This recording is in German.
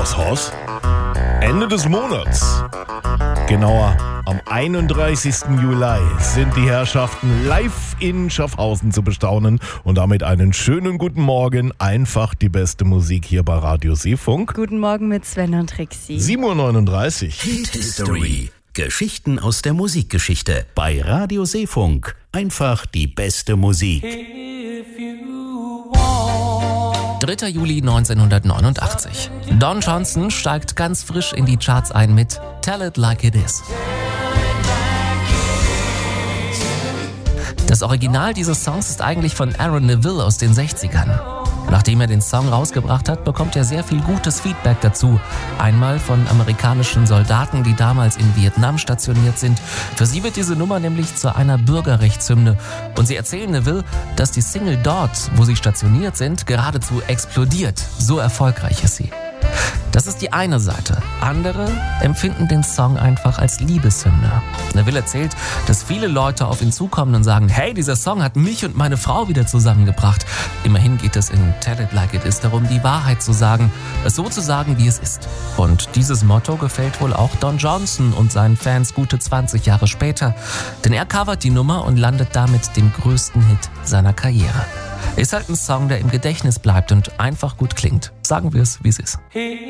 Horst. Ende des Monats, genauer am 31. Juli, sind die Herrschaften live in Schaffhausen zu bestaunen und damit einen schönen guten Morgen. Einfach die beste Musik hier bei Radio Seefunk. Guten Morgen mit Sven und Trixi. 7.39 Uhr. Hit History. Geschichten aus der Musikgeschichte bei Radio Seefunk. Einfach die beste Musik. 3. Juli 1989. Don Johnson steigt ganz frisch in die Charts ein mit Tell It Like It Is. Das Original dieses Songs ist eigentlich von Aaron Neville aus den 60ern. Nachdem er den Song rausgebracht hat, bekommt er sehr viel gutes Feedback dazu. Einmal von amerikanischen Soldaten, die damals in Vietnam stationiert sind. Für sie wird diese Nummer nämlich zu einer Bürgerrechtshymne. Und sie erzählen Neville, dass die Single dort, wo sie stationiert sind, geradezu explodiert. So erfolgreich ist sie. Das ist die eine Seite. Andere empfinden den Song einfach als Liebeshymne. Neville erzählt, dass viele Leute auf ihn zukommen und sagen, hey, dieser Song hat mich und meine Frau wieder zusammengebracht. Immerhin geht es in Tell It Like It Is darum, die Wahrheit zu sagen, es so zu sagen, wie es ist. Und dieses Motto gefällt wohl auch Don Johnson und seinen Fans gute 20 Jahre später. Denn er covert die Nummer und landet damit dem größten Hit seiner Karriere. Ist halt ein Song, der im Gedächtnis bleibt und einfach gut klingt. Sagen wir es, wie es ist.